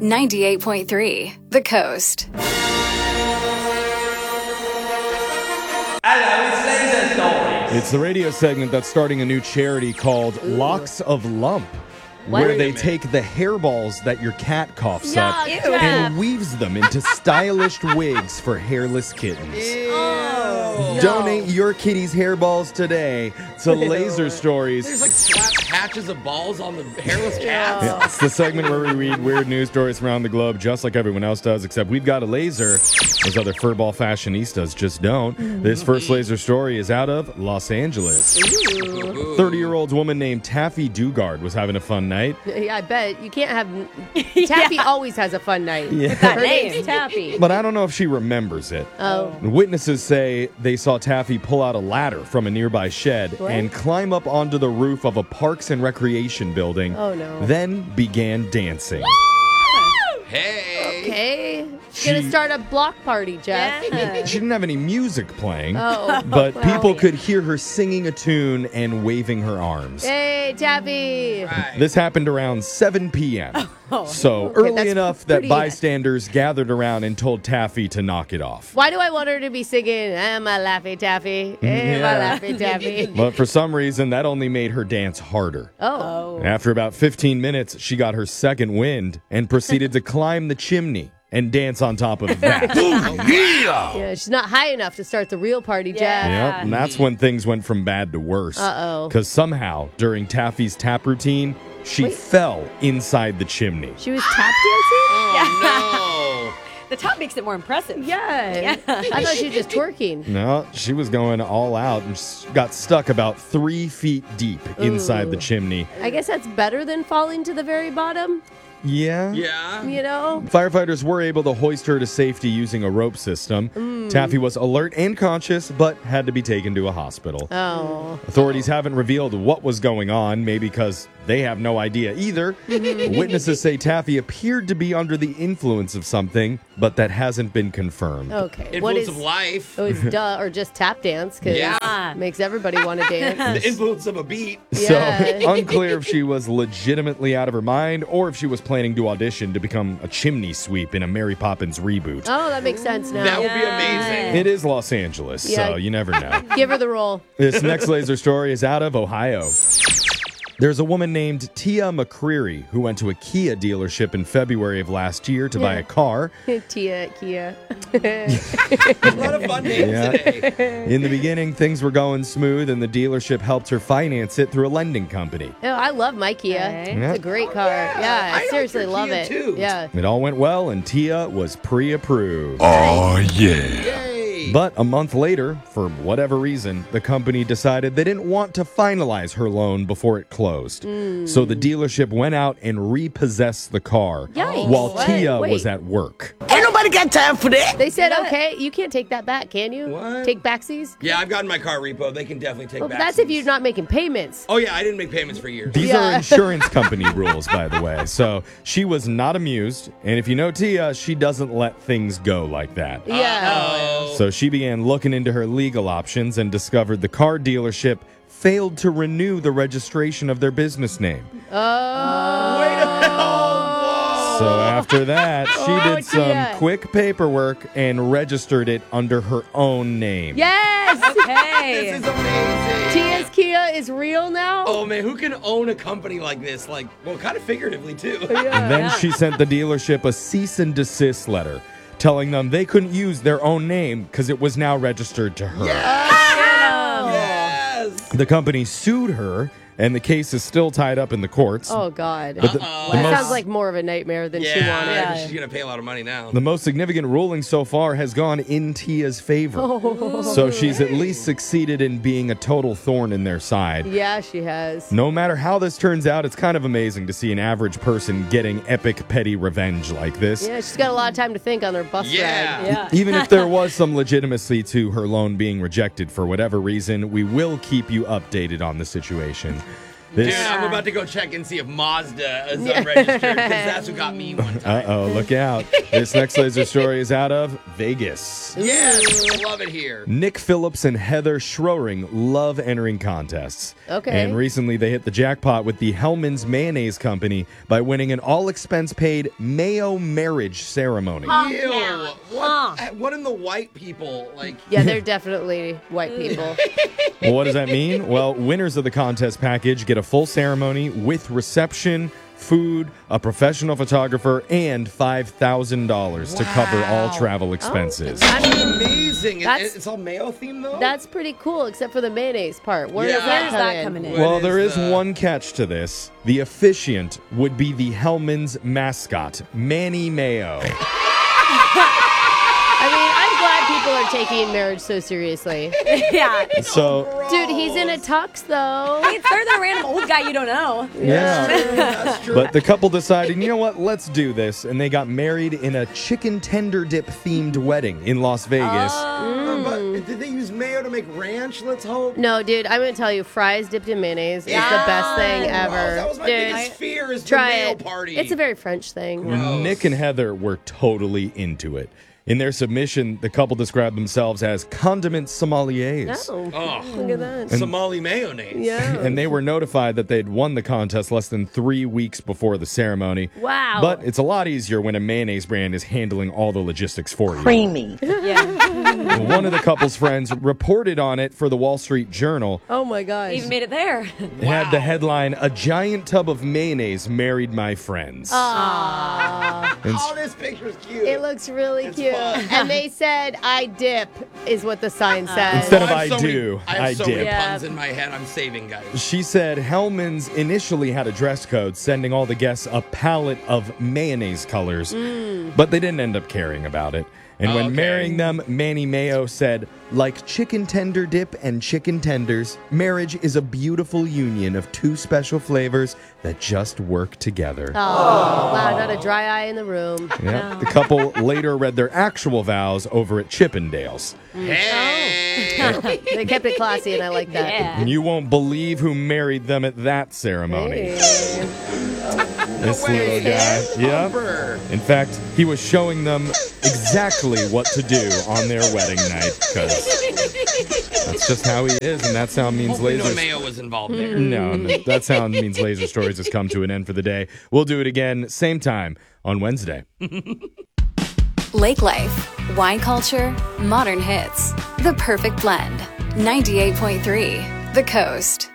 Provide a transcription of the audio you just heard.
98.3 The Coast. Hello, it's Laser Stories. It's the radio segment that's starting a new charity called Locks of Lump, where they take the hairballs that your cat coughs up and weaves them into stylish wigs for hairless kittens. Donate your kitty's hairballs today to Laser Stories. There's like slap patches of balls on the hairless cats. Yeah, it's the segment where we read weird news stories from around the globe, just like everyone else does, except we've got a laser. Those other furball fashionistas just don't. This first laser story is out of Los Angeles. 30-year-old woman named Taffy Dugard was having a fun night. Yeah, I bet. You can't have... Taffy always has a fun night. Yeah. Her name's Taffy. But I don't know if she remembers it. Oh. Witnesses say they saw Taffy pull out a ladder from a nearby shed and climb up onto the roof of a Parks and Recreation building. Oh, no. Then began dancing. Hey. Okay. Gonna start a block party, Jeff. She didn't have any music playing, Oh. but people could hear her singing a tune and waving her arms. Hey, Taffy. Right. This happened around 7 p.m. So early that's enough that pretty- bystanders gathered around and told Taffy to knock it off. Why do I want her to be singing, I'm a Laffy Taffy, I'm a Laffy Taffy? But for some reason, that only made her dance harder. Oh. After about 15 minutes, she got her second wind and proceeded to climb the chimney and dance on top of that. Yeah, she's not high enough to start the real party, Jeff. Yep, and that's when things went from bad to worse. Uh-oh. Because somehow, during Taffy's tap routine, she fell inside the chimney. She was tap dancing? Oh, The top makes it more impressive. Yeah. I thought she was just twerking. No, she was going all out and got stuck about 3 feet deep inside the chimney. I guess that's better than falling to the very bottom, Yeah. no. Yeah. you know? Firefighters were able to hoist her to safety using a rope system. Taffy was alert and conscious, but had to be taken to a hospital. Oh. Authorities haven't revealed what was going on, maybe because they have no idea either. Witnesses say Taffy appeared to be under the influence of something, but that hasn't been confirmed. Okay. Influence of life. Oh, it's duh, or just tap dance, because Yeah. it makes everybody want to dance. The influence of a beat. Yeah. So, unclear if she was legitimately out of her mind or if she was planning to audition to become a chimney sweep in a Mary Poppins reboot. Oh, that makes sense now. That would be amazing. It is Los Angeles, Yeah. so you never know. Give her the role. This next laser story is out of Ohio. There's a woman named Tia McCreary who went to a Kia dealership in February of last year to buy a car. Tia, Kia. A lot of fun names Yeah. today. In the beginning, things were going smooth, and the dealership helped her finance it through a lending company. Oh, I love my Kia. Okay. It's a great car. Yeah, I I like seriously your love Kia, it. too. Yeah. It all went well, and Tia was pre-approved. Yay. But a month later, for whatever reason, the company decided they didn't want to finalize her loan before it closed. So the dealership went out and repossessed the car Yikes. while What? Tia Wait. was at work. Ain't nobody got time for that. They said, okay, you can't take that back, can you? What? Take backsies? Yeah, I've gotten my car repo. They can definitely take Well, back. that's if you're not making payments. Oh, yeah, I didn't make payments for years. These are insurance company rules, by the way. So she was not amused. And if you know Tia, she doesn't let things go like that. Yeah. So she began looking into her legal options and discovered the car dealership failed to renew the registration of their business name. So after that, she did some Tia. quick paperwork and registered it under her own name. Yes! Okay. This is amazing. Tia's Kia is real now? Oh, man, who can own a company like this? Like, well, kind of figuratively, too. And then she sent the dealership a cease and desist letter telling them they couldn't use their own name because it was now registered to her. Yes. The company sued her, and the case is still tied up in the courts. Oh, God. But the That most- sounds like more of a nightmare than she Yeah, wanted. she's going to pay a lot of money now. The most significant ruling so far has gone in Tia's favor. So she's at least succeeded in being a total thorn in their side. Yeah, she has. No matter how this turns out, it's kind of amazing to see an average person getting epic petty revenge like this. Yeah, she's got a lot of time to think on her bus Yeah. ride. Yeah. Even if there was some legitimacy to her loan being rejected for whatever reason, we will keep you updated on the situation. Dude, This, I'm about to go check and see if Mazda is unregistered because that's what got me one time. uh-oh, look out. This next laser story is out of Vegas. Yes, love it here. Nick Phillips and Heather Schroering love entering contests. Okay. And recently they hit the jackpot with the Hellman's Mayonnaise Company by winning an all-expense-paid mayo marriage ceremony. Ew. What in the white people, like... Yeah, they're definitely white people. Well, what does that mean? Well, winners of the contest package get a full ceremony with reception, food, a professional photographer, and $5,000 to cover all travel expenses. I mean, Amazing. That's- It's all mayo themed, though? that's pretty cool, except for the mayonnaise part. Where Yeah. does that Where's come that in? coming in? What Well, there is the- one catch to this. The officiant would be the Hellman's mascot, Manny Mayo. I mean, I'm glad people are taking marriage so seriously. Yeah. So, Dude, he's in a tux, though. It's better than a random old guy you don't know. yeah. That's true. But the couple decided, you know what, let's do this. And they got married in a chicken tender dip themed wedding in Las Vegas. But did they use mayo to make ranch? Let's hope. No, dude, I'm going to tell you, fries dipped in mayonnaise is the best thing Yeah. ever. Oh, that was my dude, biggest fear is the try mayo it. party. It's a very French thing. Gross. Nick and Heather were totally into it. In their submission, the couple described themselves as condiment sommeliers. Oh, Oh, look at that. Somali mayonnaise. Yeah. And they were notified that they'd won the contest less than 3 weeks before the ceremony. Wow. But it's a lot easier when a mayonnaise brand is handling all the logistics for you. Yeah. One of the couple's friends reported on it for the Wall Street Journal. Oh, my gosh. Even made it there. It had the headline, "A giant tub of mayonnaise married my friends." Aww. And Oh, this picture's cute. It looks really It's cute. fun. And they said, I dip, is what the sign says. Instead of I have I so many- do, I have I so dip. many Yeah. puns in my head. I'm saving, guys. She said Hellman's initially had a dress code, sending all the guests a palette of mayonnaise colors, but they didn't end up caring about it. And when Okay. marrying them, Manny Mayo said, "Like chicken tender dip and chicken tenders, marriage is a beautiful union of two special flavors that just work together." Oh, wow, not a dry eye in the room. Yeah. The couple later read their actual vows over at Chippendales. Hey. They kept it classy, and I like that. Yeah. And you won't believe who married them at that ceremony. Hey. This way. little guy. Yep. Bumper. In fact, he was showing them exactly what to do on their wedding night because that's just how he is, and that sound means Hopefully no lasers. mayo was involved there. No, that sound means Laser Stories has come to an end for the day. We'll do it again, same time on Wednesday. Lake life, wine culture, modern hits. The perfect blend. 98.3 The Coast.